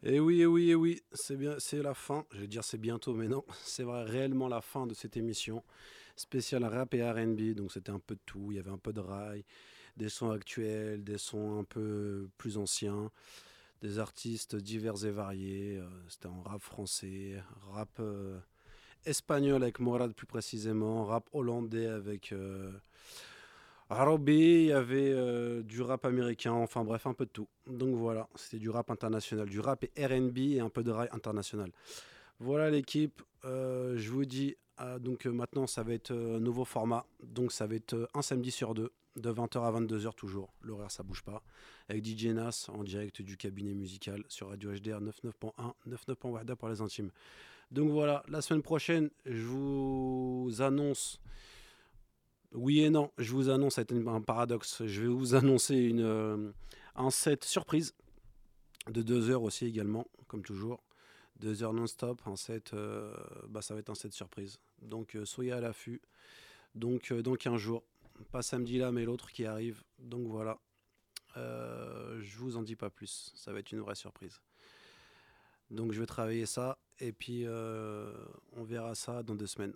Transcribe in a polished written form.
Et oui, et oui, et oui, c'est bien, c'est la fin. Je vais dire c'est bientôt, mais non, c'est vrai, réellement la fin de cette émission spéciale rap et R&B. Donc c'était un peu de tout. Il y avait un peu de rail, des sons actuels, des sons un peu plus anciens, des artistes divers et variés. C'était en rap français, rap espagnol avec Morad plus précisément, rap hollandais avec Robbie, il y avait du rap américain, enfin bref, un peu de tout. Donc voilà, c'était du rap international, du rap et R&B et un peu de rap international. Voilà l'équipe, je vous dis, donc maintenant ça va être un nouveau format, donc ça va être un samedi sur deux, de 20h à 22h toujours, l'horaire ça bouge pas, avec DJ Nas en direct du cabinet musical sur Radio HDR 99.1, 99.1 pour les intimes. Donc voilà, la semaine prochaine, je vous annonce oui et non, je vous annonce, ça va être un paradoxe. Je vais vous annoncer un set surprise de 2 heures aussi également, comme toujours. 2 heures non-stop, un set, ça va être un set surprise. Donc soyez à l'affût. Donc dans 15 jours, pas samedi là, mais l'autre qui arrive. Donc voilà, je vous en dis pas plus. Ça va être une vraie surprise. Donc je vais travailler ça et puis on verra ça dans 2 semaines.